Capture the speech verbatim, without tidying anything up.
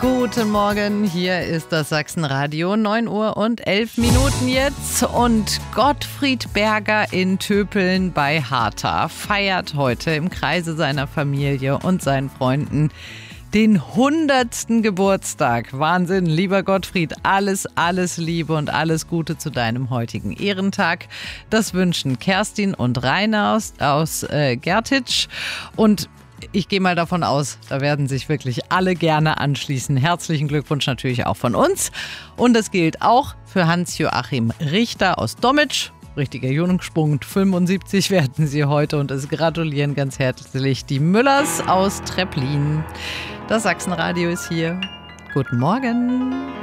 Guten Morgen, hier ist das Sachsenradio, neun Uhr und elf Minuten jetzt. Und Gottfried Berger in Töpeln bei Harta feiert heute im Kreise seiner Familie und seinen Freunden den hundertsten Geburtstag. Wahnsinn, lieber Gottfried, alles, alles Liebe und alles Gute zu deinem heutigen Ehrentag. Das wünschen Kerstin und Rainer aus, aus äh, Gertitsch. Und ich gehe mal davon aus, da werden sich wirklich alle gerne anschließen. Herzlichen Glückwunsch natürlich auch von uns. Und das gilt auch für Hans-Joachim Richter aus Dommitsch. Richtiger Jungspunkt, fünfundsiebzig werden sie heute und es gratulieren ganz herzlich die Müllers aus Treplin. Das Sachsenradio ist hier. Guten Morgen.